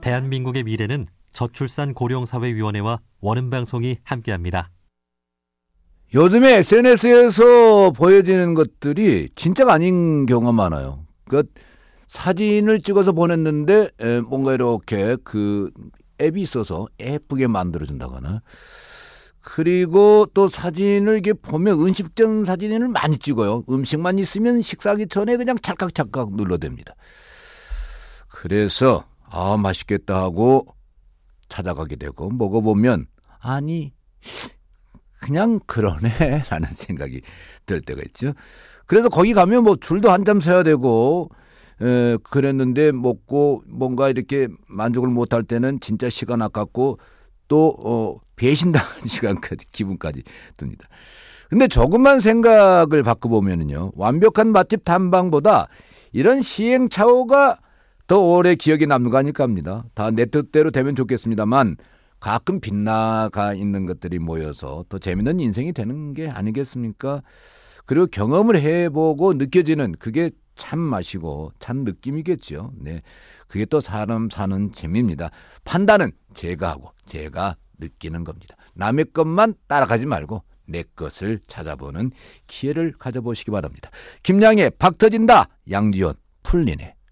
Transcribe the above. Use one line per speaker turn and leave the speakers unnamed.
대한민국의 미래는 저출산 고령사회위원회와 원음방송이 함께합니다.
요즘에 SNS에서 보여지는 것들이 진짜가 아닌 경우가 많아요. 그러니까 사진을 찍어서 보냈는데 뭔가 이렇게 그 앱이 있어서 예쁘게 만들어준다거나, 그리고 또 사진을 이렇게 보면 음식점 사진을 많이 찍어요. 음식만 있으면 식사하기 전에 그냥 찰칵찰칵 눌러댑니다. 그래서 맛있겠다 하고 찾아가게 되고 먹어보면 아니 그냥 그러네 라는 생각이 들 때가 있죠. 그래서 거기 가면 뭐 줄도 한참 서야 되고 그랬는데 먹고 뭔가 이렇게 만족을 못할 때는 진짜 시간 아깝고 또 배신당한 시간까지 기분까지 듭니다. 근데 조금만 생각을 바꿔보면요, 완벽한 맛집 탐방보다 이런 시행착오가 더 오래 기억에 남는 거 아닐까 합니다. 다 내 뜻대로 되면 좋겠습니다만 가끔 빗나가 있는 것들이 모여서 더 재밌는 인생이 되는 게 아니겠습니까? 그리고 경험을 해보고 느껴지는 그게 참 맛이고 참 느낌이겠죠. 네, 그게 또 사람 사는 재미입니다. 판단은 제가 하고 제가 느끼는 겁니다. 남의 것만 따라가지 말고 내 것을 찾아보는 기회를 가져보시기 바랍니다. 김양의 박 터진다, 양지원 풀리네.